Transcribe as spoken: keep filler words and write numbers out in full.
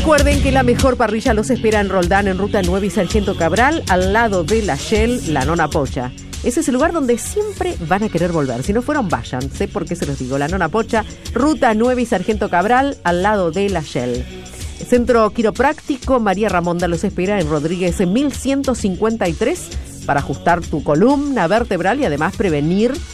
Recuerden que la mejor parrilla los espera en Roldán, en Ruta nueve y Sargento Cabral, al lado de la Shell, la Nona Pocha. Ese es el lugar donde siempre van a querer volver. Si no fueron, vayan. Sé por qué se los digo. La Nona Pocha, Ruta nueve y Sargento Cabral, al lado de la Shell. Centro Quiropráctico María Ramonda los espera en Rodríguez en mil ciento cincuenta y tres para ajustar tu columna vertebral y además prevenir